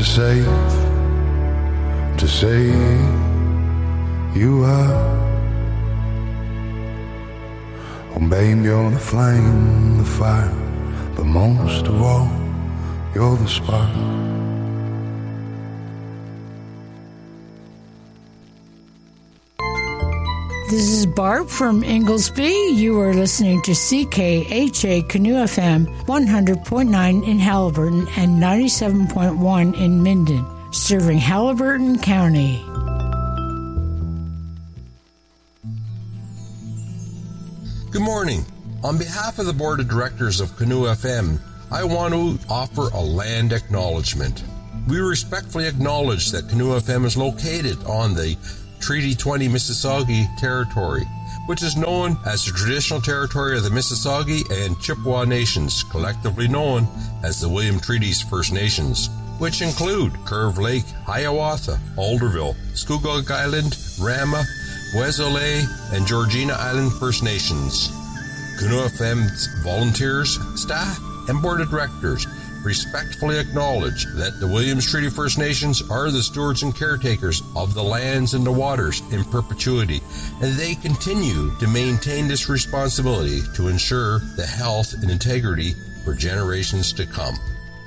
you're safe to say you are. Oh babe, you're the flame, the fire, but most of all, you're the spark. This is Barb from Inglesby. You are listening to CKHA Canoe FM 100.9 in Haliburton and 97.1 in Minden, serving Haliburton County. Good morning. On behalf of the Board of Directors of Canoe FM, I want to offer a land acknowledgement. We respectfully acknowledge that Canoe FM is located on the Treaty 20 Mississauga Territory, which is known as the traditional territory of the Mississauga and Chippewa Nations, collectively known as the William Treaties First Nations, which include Curve Lake, Hiawatha, Alderville, Scugog Island, Rama, Wesole, and Georgina Island First Nations. Canoe FM's volunteers, staff, and board of directors respectfully acknowledge that the Williams Treaty First Nations are the stewards and caretakers of the lands and the waters in perpetuity, and they continue to maintain this responsibility to ensure the health and integrity for generations to come.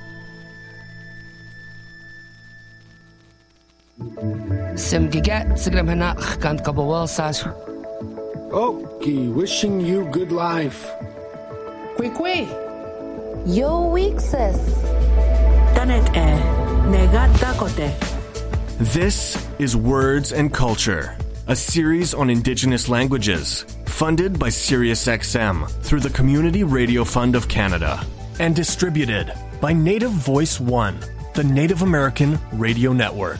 Okay, wishing you good life. Kwekwe. Yo Weeksis. Tanet negata kote. This is Words and Culture, a series on Indigenous languages, funded by SiriusXM through the Community Radio Fund of Canada, and distributed by Native Voice One, the Native American Radio Network.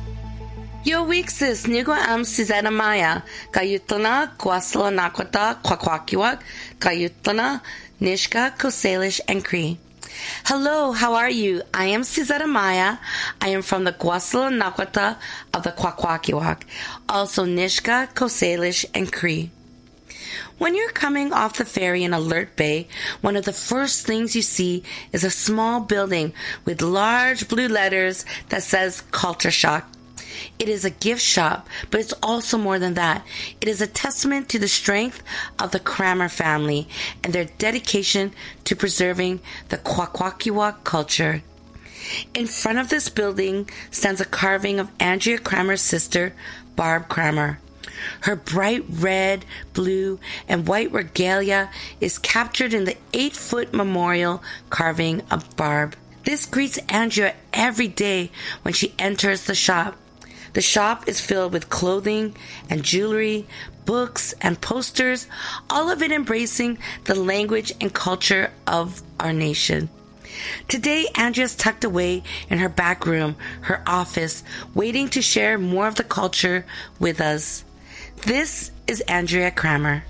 Yo Weeksis, Nigo am Susanna Maya, Kayutlana, Kwasla Nakwata, Kwakwakiwak, Kayutlana, Nishka, Kosalish, and Cree. Hello, how are you? I am Susanna Maya. I am from the Kwasla Nakwata of the Kwakwakiwak, also Nishka, Kosalish, and Cree. When you're coming off the ferry in Alert Bay, one of the first things you see is a small building with large blue letters that says Culture Shock. It is a gift shop, but it's also more than that. It is a testament to the strength of the Kramer family and their dedication to preserving the Kwakwakiwak culture. In front of this building stands a carving of Andrea Kramer's sister, Barb Kramer. Her bright red, blue, and white regalia is captured in the 8-foot memorial carving of Barb. This greets Andrea every day when she enters the shop. The shop is filled with clothing and jewelry, books and posters, all of it embracing the language and culture of our nation. Today, Andrea's tucked away in her back room, her office, waiting to share more of the culture with us. This is Andrea Kramer.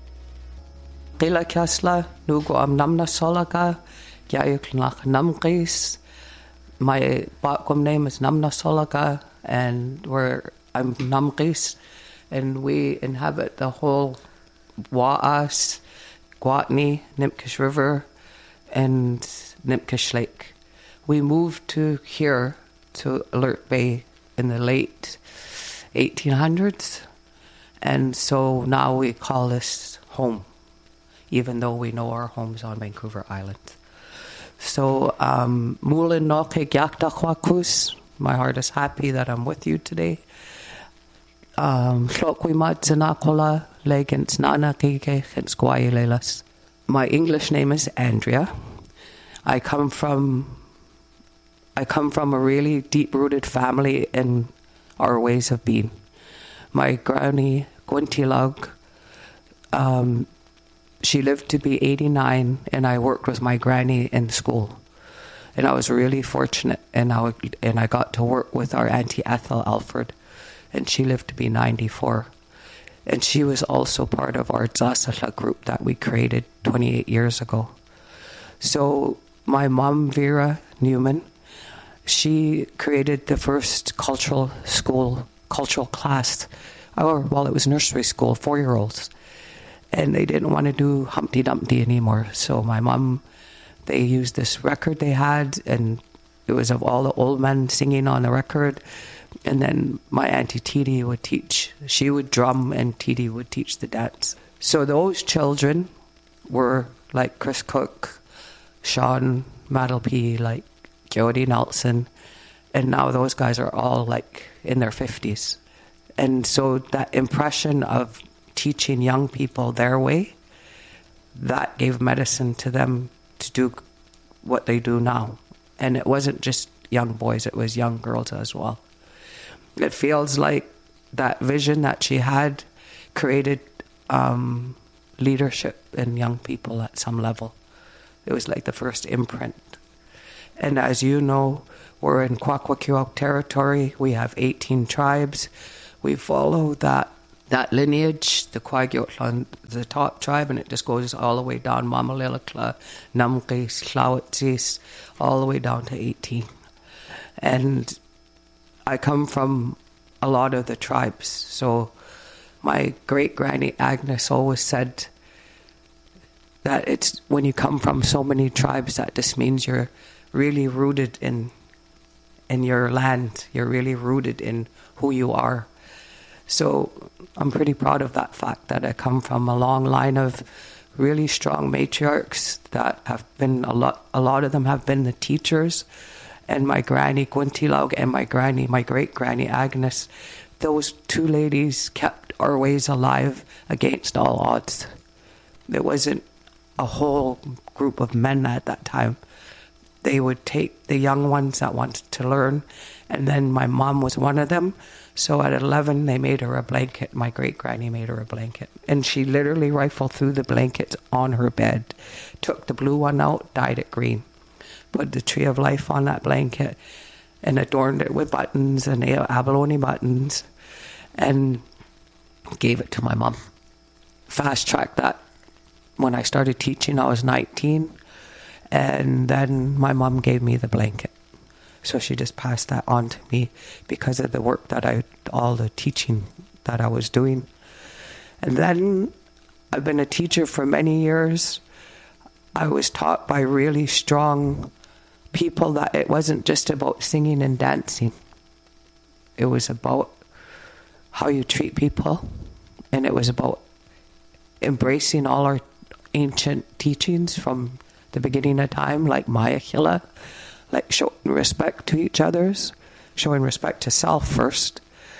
Qila Kasla, Nugo am Namna Solaga, Yayuklnach Namgis. My Bakum name is Namna Solaga, and I'm Namgis, and we inhabit the whole Waas, Guatney, Nimkish River, and Nimkish Lake. We moved to here, to Alert Bay, in the late 1800s, and so now we call this home, even though we know our home's on Vancouver Island. So, Mulin Noke Gyaktachwakus, my heart is happy that I'm with you today. My English name is Andrea. I come from a really deep-rooted family in our ways of being. My granny, Gwintilug, she lived to be 89, and I worked with my granny in school. And I was really fortunate, and I got to work with our Auntie Ethel Alfred, and she lived to be 94. And she was also part of our Zasala group that we created 28 years ago. So my mom, Vera Newman, she created the first cultural class, it was nursery school, 4-year-olds. And they didn't want to do Humpty Dumpty anymore. So my mom, they used this record they had, and it was of all the old men singing on the record. And then my Auntie Titi would teach. She would drum and Titi would teach the dance. So those children were like Chris Cook, Sean Maddlepee, like Jody Nelson. And now those guys are all like in their 50s. And so that impression of teaching young people their way, that gave medicine to them to do what they do now. And it wasn't just young boys, it was young girls as well. It feels like that vision that she had created leadership in young people at some level. It was like the first imprint. And as you know, we're in Kwakwaka'wakw territory. We have 18 tribes. We follow that lineage, the Kwakiutl, the top tribe, and it just goes all the way down, Mamalilakla, Namkis, Tlawatsis, all the way down to 18. And I come from a lot of the tribes. So my great-granny Agnes always said that it's when you come from so many tribes, that just means you're really rooted in your land. You're really rooted in who you are. So I'm pretty proud of that fact that I come from a long line of really strong matriarchs that have been a lot of them have been the teachers. And my granny Gwyntilaug and my great-granny Agnes, those two ladies kept our ways alive against all odds. There wasn't a whole group of men at that time. They would take the young ones that wanted to learn, and then my mom was one of them. So at 11, they made her a blanket. My great-granny made her a blanket. And she literally rifled through the blankets on her bed, took the blue one out, dyed it green, put the tree of life on that blanket, and adorned it with buttons and abalone buttons, and gave it to my mom. Fast-tracked that. When I started teaching, I was 19, and then my mom gave me the blanket. So she just passed that on to me because of the work that all the teaching that I was doing. And then I've been a teacher for many years. I was taught by really strong people that it wasn't just about singing and dancing. It was about how you treat people, and it was about embracing all our ancient teachings from the beginning of time, like Maya Hila, like showing respect to each others, showing respect to self first.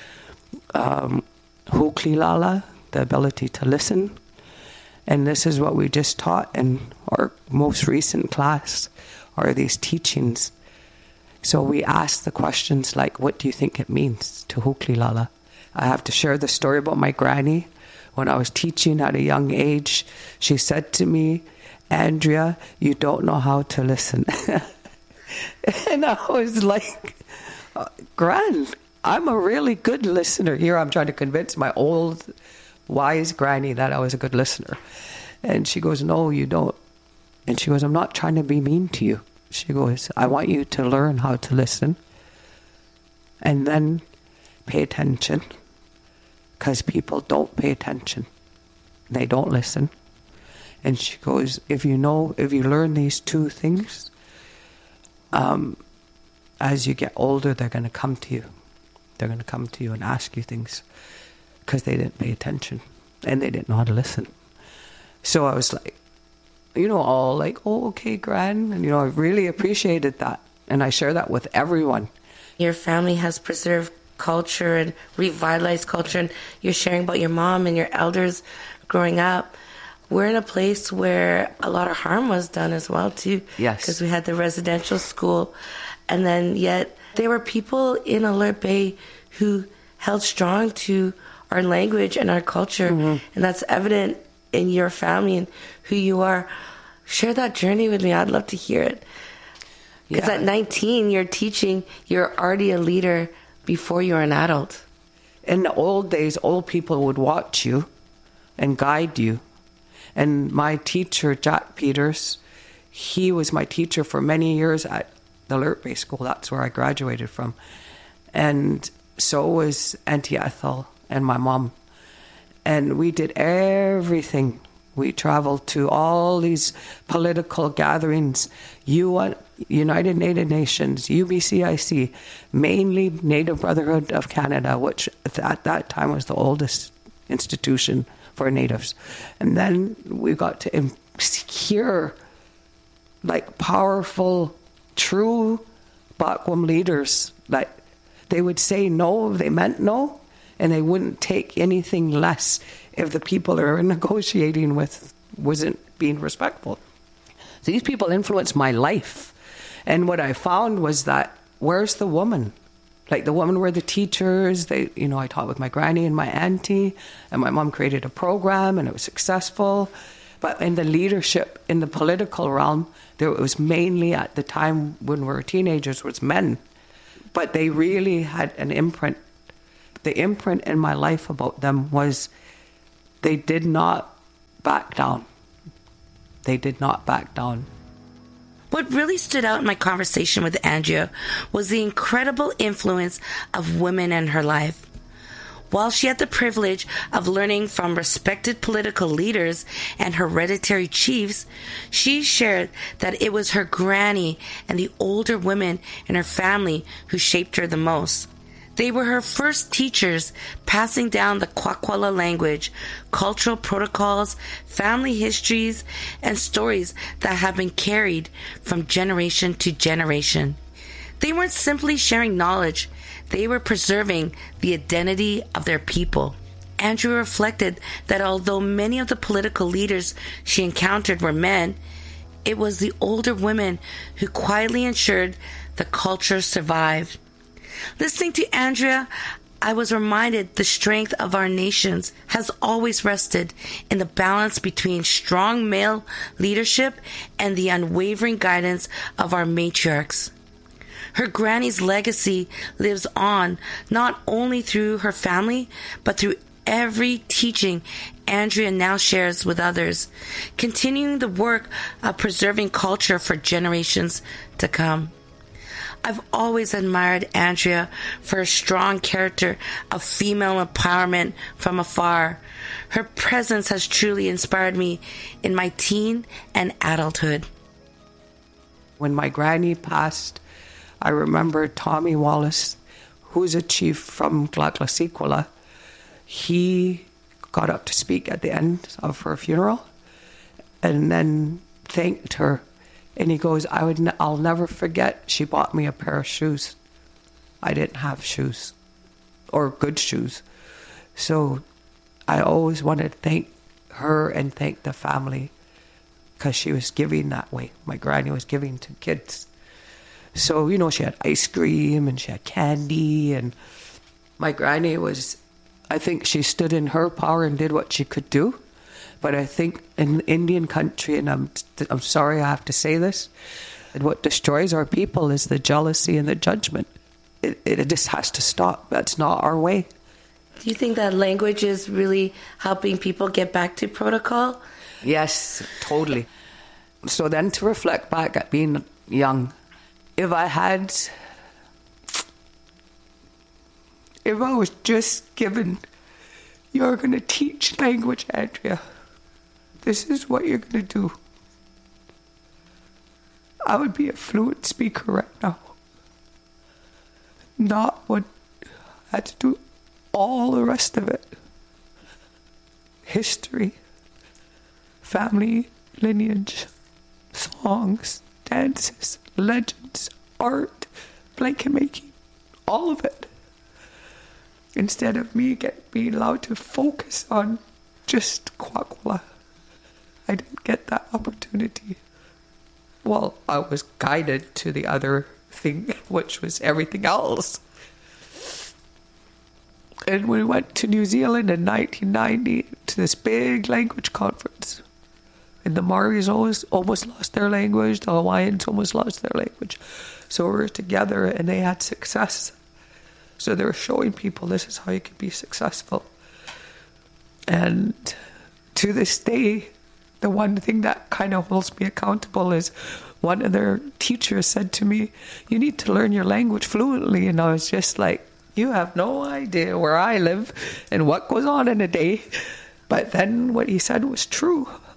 Huklilala, the ability to listen. And this is what we just taught in our most recent class, are these teachings. So we ask the questions like, what do you think it means to Huklilala? I have to share the story about my granny. When I was teaching at a young age, she said to me, Andrea, you don't know how to listen. And I was like, Gran, I'm a really good listener. Here I'm trying to convince my old, wise granny that I was a good listener. And she goes, no, you don't. And she goes, I'm not trying to be mean to you. She goes, I want you to learn how to listen and then pay attention, because people don't pay attention. They don't listen. And she goes, if you learn these two things, as you get older, they're going to come to you. They're going to come to you and ask you things because they didn't pay attention and they didn't know how to listen. So I was like, all like, oh, okay, Gran. And, I really appreciated that. And I share that with everyone. Your family has preserved culture and revitalized culture, and you're sharing about your mom and your elders growing up. We're in a place where a lot of harm was done as well, too. Yes. Because we had the residential school. And then yet there were people in Alert Bay who held strong to our language and our culture. Mm-hmm. And that's evident in your family and who you are. Share that journey with me. I'd love to hear it. Because at 19, you're teaching, you're already a leader before you're an adult. In the old days, old people would watch you and guide you. And my teacher, Jack Peters, he was my teacher for many years at the Alert Bay School. That's where I graduated from. And so was Auntie Ethel and my mom. And we did everything We traveled to all these political gatherings, United Native Nations, UBCIC, mainly Native Brotherhood of Canada, which at that time was the oldest institution for Natives. And then we got to hear like powerful, true Bakwam leaders. Like they would say no, they meant no, and they wouldn't take anything less if the people they were negotiating with wasn't being respectful. So these people influenced my life. And what I found was that, where's the woman? Like the women were the teachers. I taught with my granny and my auntie, and my mom created a program and it was successful. But in the leadership, in the political realm, it was mainly at the time when we were teenagers was men. But they really had an imprint. The imprint in my life about them was they did not back down. They did not back down. What really stood out in my conversation with Andrea was the incredible influence of women in her life. While she had the privilege of learning from respected political leaders and hereditary chiefs, she shared that it was her granny and the older women in her family who shaped her the most. They were her first teachers, passing down the Kwakwala language, cultural protocols, family histories, and stories that have been carried from generation to generation. They weren't simply sharing knowledge, they were preserving the identity of their people. Andrea reflected that although many of the political leaders she encountered were men, it was the older women who quietly ensured the culture survived. Listening to Andrea, I was reminded the strength of our nations has always rested in the balance between strong male leadership and the unwavering guidance of our matriarchs. Her granny's legacy lives on not only through her family, but through every teaching Andrea now shares with others, continuing the work of preserving culture for generations to come. I've always admired Andrea for her strong character of female empowerment from afar. Her presence has truly inspired me in my teen and adulthood. When my granny passed, I remember Tommy Wallace, who's a chief from Tlaxcala. He got up to speak at the end of her funeral and then thanked her. And he goes, I'll never forget, she bought me a pair of shoes. I didn't have shoes, or good shoes. So I always wanted to thank her and thank the family, because she was giving that way. My granny was giving to kids. So, she had ice cream and she had candy. And my granny I think she stood in her power and did what she could do. But I think in Indian country, and I'm sorry I have to say this, and what destroys our people is the jealousy and the judgment. It just has to stop. That's not our way. Do you think that language is really helping people get back to protocol? Yes, totally. So then to reflect back at being young, if I was just given, you're going to teach language, Andrea. This is what you're going to do. I would be a fluent speaker right now. Not what I had to do all the rest of it. History, family, lineage, songs, dances, legends, art, blanket making, all of it. Instead of me being allowed to focus on just Kwakwala. I didn't get that opportunity. Well, I was guided to the other thing, which was everything else. And we went to New Zealand in 1990 to this big language conference. And the Maoris almost lost their language. The Hawaiians almost lost their language. So we were together and they had success. So they were showing people this is how you can be successful. And to this day, the one thing that kind of holds me accountable is one of their teachers said to me, you need to learn your language fluently. And I was just like, you have no idea where I live and what goes on in a day. But then what he said was true.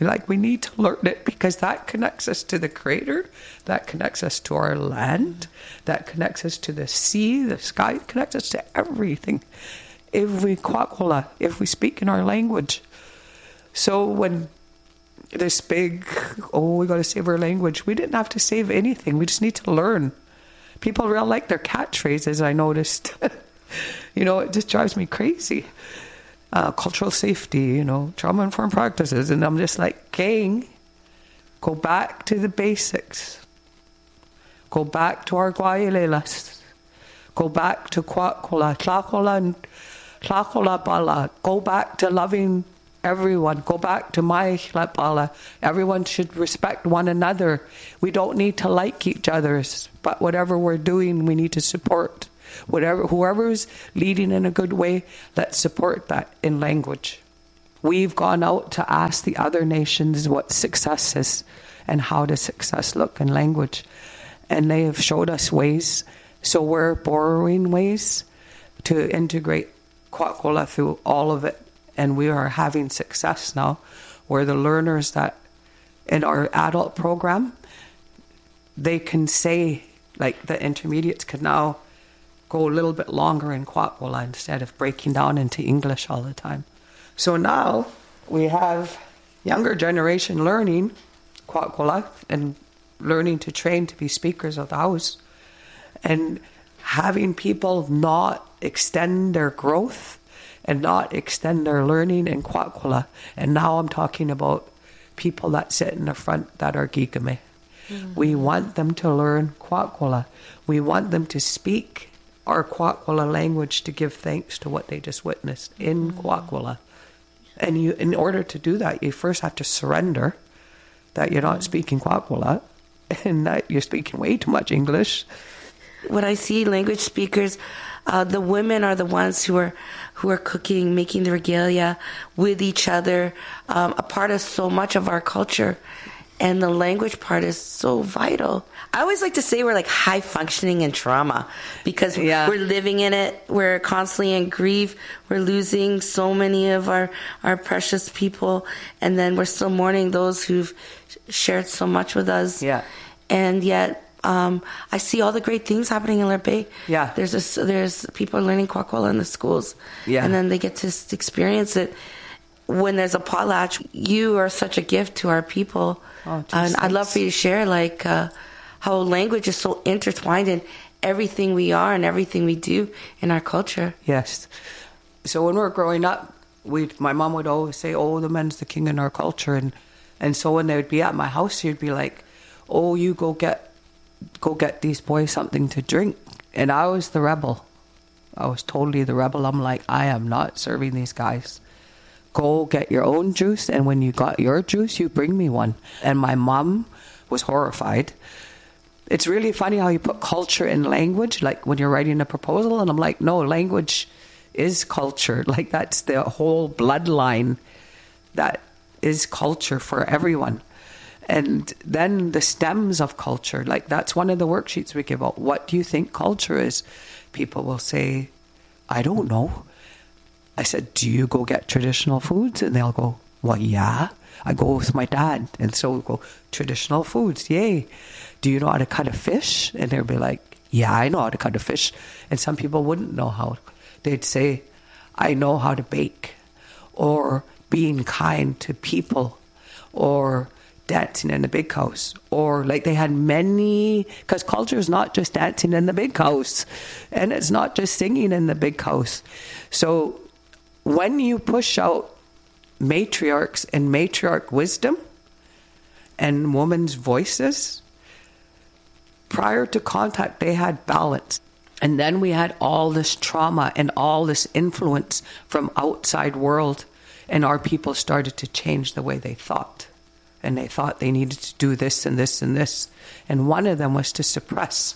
Like, we need to learn it because that connects us to the Creator, that connects us to our land, that connects us to the sea, the sky, it connects us to everything. If we kwakwala, if we speak in our language. So when this big, we got to save our language, we didn't have to save anything. We just need to learn. People really like their catchphrases, I noticed. It just drives me crazy. Cultural safety, trauma-informed practices. And I'm just like, gang, go back to the basics. Go back to our guayalelas. Go back to kwakwala, tlakola, and tlakola bala. Go back to loving everyone. Go back to my bala. Everyone should respect one another. We don't need to like each other's, but whatever we're doing, we need to support. Whoever's leading in a good way, let's support that in language. We've gone out to ask the other nations what success is and how does success look in language. And they have showed us ways. So we're borrowing ways to integrate kwakwala through all of it. And we are having success now where the learners that in our adult program, they can say, like the intermediates can now go a little bit longer in kwakwala instead of breaking down into English all the time. So now we have younger generation learning kwakwala and learning to train to be speakers of the house and having people not extend their growth and not extend their learning in kwakwala. And now I'm talking about people that sit in the front that are gigame. Mm-hmm. We want them to learn kwakwala. We want them to speak our kwakwala language to give thanks to what they just witnessed in kwakwala. And in order to do that, you first have to surrender that you're not speaking kwakwala and that you're speaking way too much English. When I see language speakers, the women are the ones who are cooking, making the regalia with each other, a part of so much of our culture. And the language part is so vital. I always like to say we're like high functioning in trauma because we're living in it. We're constantly in grief. We're losing so many of our precious people. And then we're still mourning those who've shared so much with us. Yeah. And yet, I see all the great things happening in Lerpe. Yeah. There's people learning kwakwala in the schools. Yeah. And then they get to experience it. When there's a potlatch, you are such a gift to our people. Oh, and I'd love for you to share how language is so intertwined in everything we are and everything we do in our culture. Yes. So when we were growing up, my mom would always say, the man's the king in our culture. And so when they would be at my house, she'd be like, you go get these boys something to drink. And I was the rebel. I was totally the rebel. I'm like, I am not serving these guys. Go get your own juice, and when you got your juice, you bring me one. And my mom was horrified. It's really funny how you put culture in language, like when you're writing a proposal, and I'm like, no, language is culture. Like, that's the whole bloodline that is culture for everyone. And then the stems of culture, like that's one of the worksheets we give out. What do you think culture is? People will say, I don't know. I said, do you go get traditional foods? And they'll go, well, yeah. I go with my dad. And so we go, traditional foods, yay. Do you know how to cut a fish? And they'll be like, yeah, I know how to cut a fish. And some people wouldn't know how. They'd say, I know how to bake. Or being kind to people. Or dancing in the big house. Or like they had many, because culture is not just dancing in the big house. And it's not just singing in the big house. So when you push out matriarchs and matriarch wisdom and women's voices, prior to contact, they had balance. And then we had all this trauma and all this influence from outside world, and our people started to change the way they thought. And they thought they needed to do this and this and this. And one of them was to suppress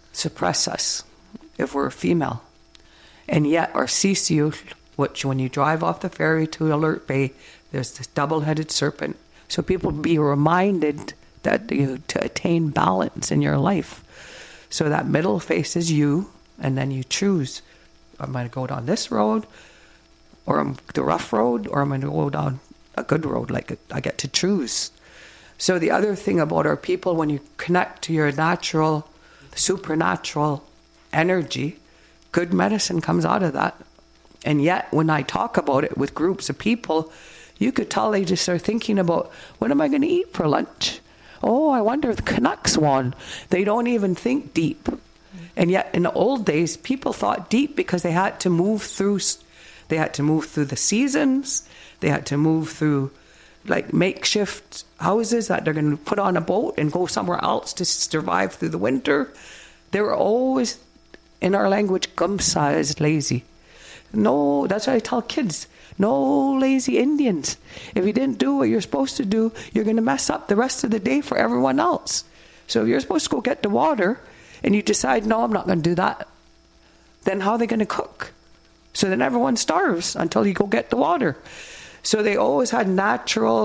us if we're female. And yet our CCU, which when you drive off the ferry to Alert Bay, there's this double-headed serpent. So people be reminded that to attain balance in your life. So that middle faces you, and then you choose, I'm going to go down this road, or the rough road, or I'm going to go down a good road, like I get to choose. So the other thing about our people, when you connect to your natural, supernatural energy, good medicine comes out of that. And yet, when I talk about it with groups of people, you could tell they just are thinking about, what am I going to eat for lunch? Oh, I wonder if the Canucks won. They don't even think deep. And yet, in the old days, people thought deep because they had to move through the seasons. They had to move through like makeshift houses that they're going to put on a boat and go somewhere else to survive through the winter. They were always, in our language, gumsa is lazy. No, that's what I tell kids. No lazy Indians. If you didn't do what you're supposed to do, you're going to mess up the rest of the day for everyone else. So if you're supposed to go get the water and you decide, no, I'm not going to do that, then how are they going to cook? So then everyone starves until you go get the water. So they always had natural